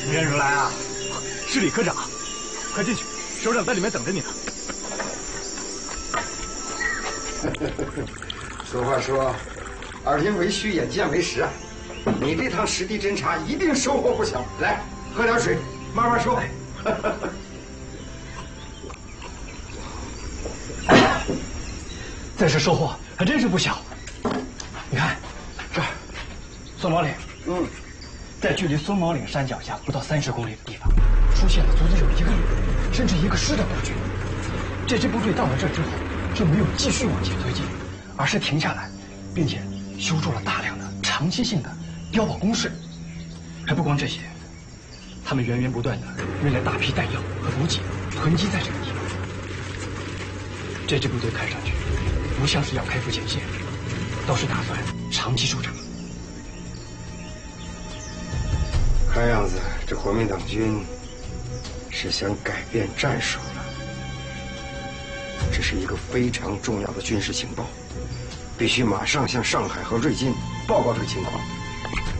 认出来啊？是李科长，快进去，首长在里面等着你呢。 俗话说，耳听为虚，眼见为实啊！你这趟实地侦查一定收获不小。来，喝点水，慢慢说。 这次收获还真是不小。你看，这儿，松毛岭，在距离松毛岭山脚下不到30公里的地方，出现了足足有1个旅，甚至1个师的部队。这支部队到了这之后，就没有继续往前推进，而是停下来，并且修筑了大量的长期性的碉堡工事。还不光这些，他们源源不断的运来大批弹药和补给，囤积在这个地方。这支部队看上去不像是要开赴前线，倒是打算长期驻扎。 看样子，这国民党军是想改变战术了。这是一个非常重要的军事情报，必须马上向上海和瑞金报告这个情况。